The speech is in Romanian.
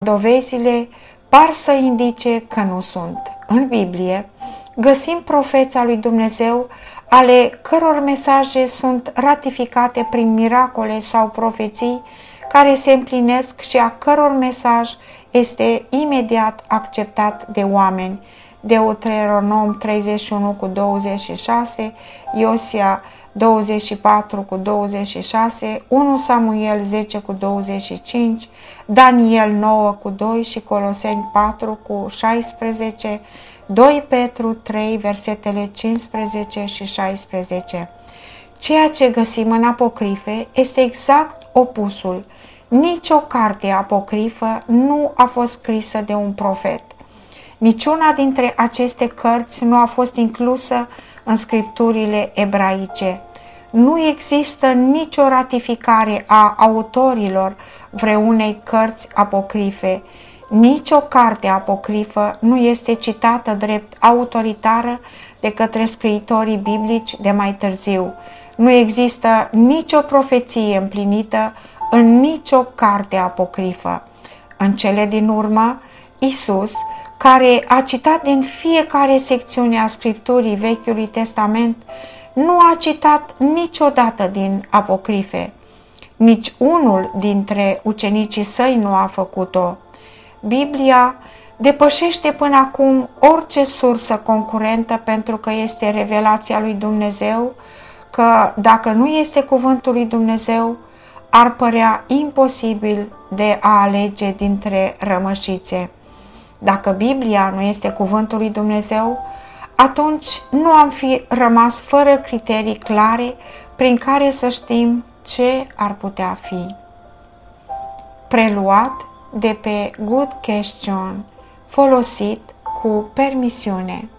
dovezile par să indice că nu sunt. În Biblie găsim profeți al lui Dumnezeu ale căror mesaje sunt ratificate prin miracole sau profeții care se împlinesc și a căror mesaj este imediat acceptat de oameni. Deuteronom 31:26, Iosia 24:26, 1 Samuel 10:25, Daniel 9:2 și Coloseni 4:16, 2 Petru 3, versetele 15 și 16. Ceea ce găsim în apocrife este exact opusul. Nici o carte apocrifă nu a fost scrisă de un profet. Niciuna dintre aceste cărți nu a fost inclusă în scripturile ebraice. Nu există nicio ratificare a autorilor vreunei cărți apocrife. Nici o carte apocrifă nu este citată drept autoritară de către scriitorii biblici de mai târziu. Nu există nicio profeție împlinită în nicio carte apocrifă. În cele din urmă, Isus, care a citat din fiecare secțiune a Scripturii Vechiului Testament, nu a citat niciodată din apocrife. Nici unul dintre ucenicii săi nu a făcut-o. Biblia depășește până acum orice sursă concurentă pentru că este revelația lui Dumnezeu, că dacă nu este cuvântul lui Dumnezeu, ar părea imposibil de a alege dintre rămășițe. Dacă Biblia nu este cuvântul lui Dumnezeu, atunci nu am fi rămas fără criterii clare prin care să știm ce ar putea fi. Preluat de pe Good Question, folosit cu permisiune.